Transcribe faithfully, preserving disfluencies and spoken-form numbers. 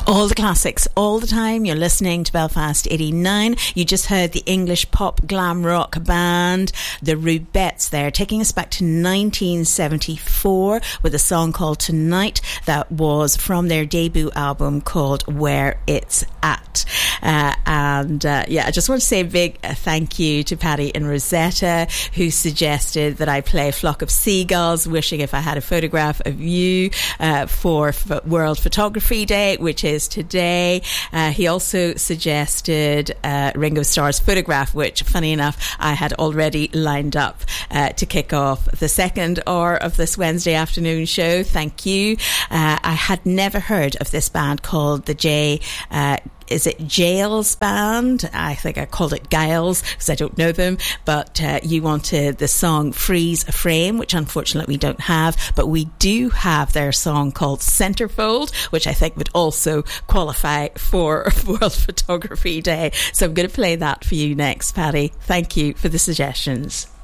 All the classics, all the time. You're listening to Belfast eighty-nine. You just heard the English pop glam rock band, the Rubettes there, taking us back to nineteen seventy-four with a song called Tonight that was from their debut album called Where It's At. Uh, and uh, yeah, I just want to say a big uh, thank you to Paddy and Rosetta, who suggested that I play Flock of Seagulls, wishing if I had a photograph of you uh, for F- World Photography Day, which is today. Uh, he also suggested uh, Ringo Starr's Photograph, which, funny enough, I had already lined up uh, to kick off the second hour of this Wednesday afternoon show. Thank you. Uh, I had never heard of this band called the J... Uh, Is it Jails Band? I think I called it Giles because I don't know them. But uh, you wanted the song Freeze a Frame, which unfortunately we don't have. But we do have their song called Centerfold, which I think would also qualify for World Photography Day. So I'm going to play that for you next, Paddy. Thank you for the suggestions.